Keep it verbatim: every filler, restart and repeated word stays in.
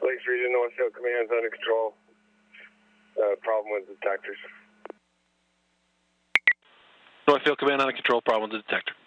Lakes Region, Northfield Command's under control. Uh, problem with detectors. Northfield Command under control, problem with the detector.